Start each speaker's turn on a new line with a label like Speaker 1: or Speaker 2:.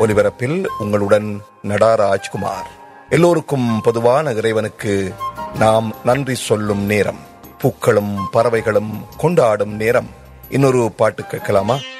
Speaker 1: ஒலிபரப்பில் உங்களுடன் நடா ராஜ்குமார். எல்லோருக்கும் பொதுவான இறைவனுக்கு நாம் நன்றி சொல்லும் நேரம், பூக்களும் பறவைகளும் கொண்டாடும் நேரம். இன்னொரு பாட்டு கேட்கலாமா?